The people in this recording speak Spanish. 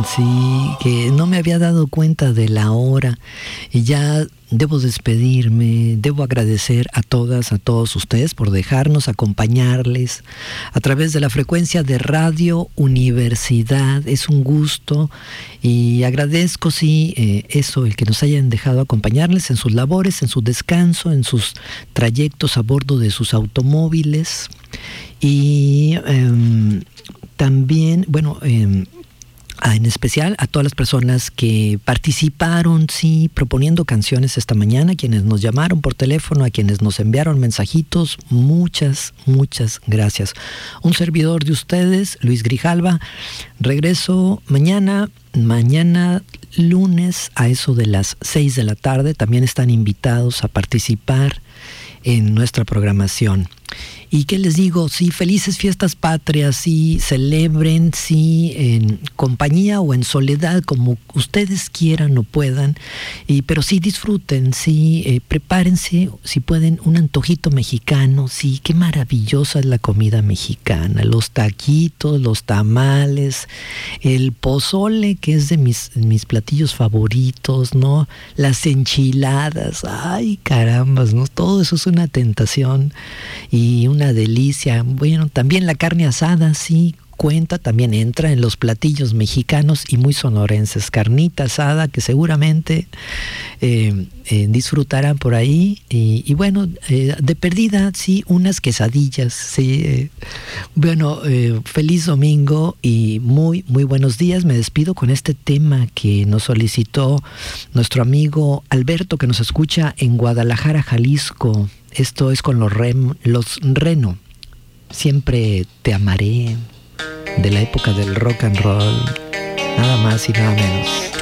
Sí, que no me había dado cuenta de la hora y ya debo despedirme, debo agradecer a todas, a todos ustedes por dejarnos acompañarles a través de la frecuencia de Radio Universidad. Es un gusto y agradezco, sí, el que nos hayan dejado acompañarles en sus labores, en su descanso, en sus trayectos a bordo de sus automóviles y también, en especial a todas las personas que participaron, sí, proponiendo canciones esta mañana, quienes nos llamaron por teléfono, a quienes nos enviaron mensajitos, muchas gracias. Un servidor de ustedes, Luis Grijalva, regreso mañana lunes a eso de las 6 de la tarde. También están invitados a participar en nuestra programación. ¿Y qué les digo? Sí, felices fiestas patrias, sí, celebren, sí, en compañía o en soledad, como ustedes quieran o puedan, pero sí disfruten, sí, prepárense, si pueden, un antojito mexicano, sí, qué maravillosa es la comida mexicana, los taquitos, los tamales, el pozole, que es de mis platillos favoritos, ¿no? Las enchiladas, ay, carambas, ¿no? Todo eso es una tentación y una delicia. Bueno, también la carne asada, sí, cuenta, también entra en los platillos mexicanos y muy sonorenses. Carnita asada que seguramente disfrutarán por ahí y de perdida, sí, unas quesadillas, sí. Feliz domingo y muy buenos días. Me despido con este tema que nos solicitó nuestro amigo Alberto, que nos escucha en Guadalajara, Jalisco. Esto es con los Reno. Siempre te amaré, de la época del rock and roll, nada más y nada menos.